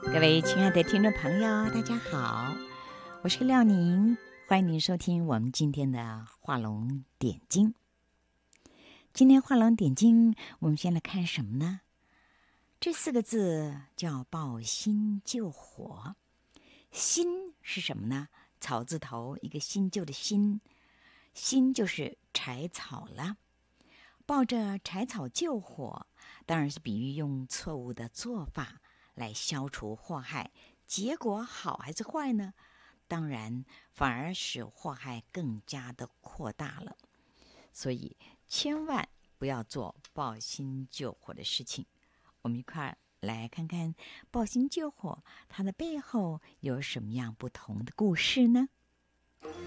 各位亲爱的听众朋友，大家好，我是廖宁，欢迎您收听我们今天的画龙点睛。今天画龙点睛，我们先来看什么呢？这4个字叫抱薪救火。薪是什么呢？草字头一个新旧的新，薪就是柴草了。抱着柴草救火，当然是比喻用错误的做法来消除祸害，结果好还是坏呢？当然反而使祸害更加的扩大了。所以千万不要做抱薪救火的事情。我们一块儿来看看抱薪救火它的背后有什么样不同的故事呢？